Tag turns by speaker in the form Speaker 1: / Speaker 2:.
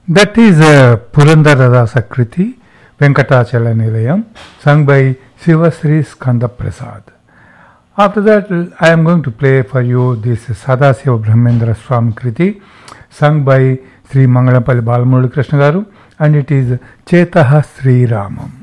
Speaker 1: That is Purandaradasa Kriti, Venkatachala Nilayam, sung by Sivasri Skanda Prasad. After that, I am going to play for you this Sadasiva Brahmendra Swami Kriti, sung by Sri Mangalapalli Balamurali Krishna Garu, and it is Chetaha Sri Ramam.